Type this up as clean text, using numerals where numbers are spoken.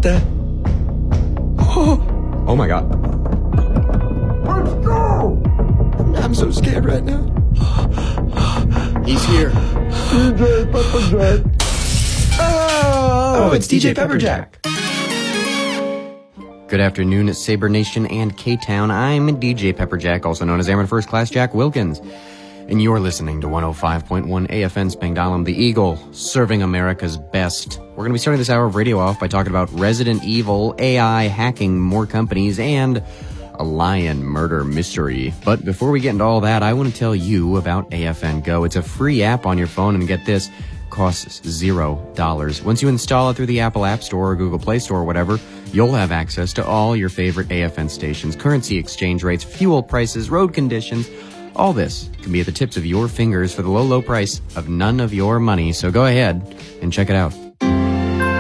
What the? Oh my God. Let's go! I'm so scared right now. He's here. DJ Pepperjack. Oh, it's DJ Pepperjack. Good afternoon, Sabre Nation and K-Town. I'm DJ Pepperjack, also known as Airman First Class Jack Wilkins. And you're listening to 105.1 AFN Spangdahlem, the Eagle, serving America's best. We're going to be starting this hour of radio off by talking about Resident Evil, AI hacking more companies, and a lion murder mystery. But before we get into all that, I want to tell you about AFN Go. It's a free app on your phone, and get this, costs $0. Once you install it through the Apple App Store or Google Play Store or whatever, you'll have access to all your favorite AFN stations, currency exchange rates, fuel prices, road conditions. All this can be at the tips of your fingers for the low, low price of none of your money. So go ahead and check it out.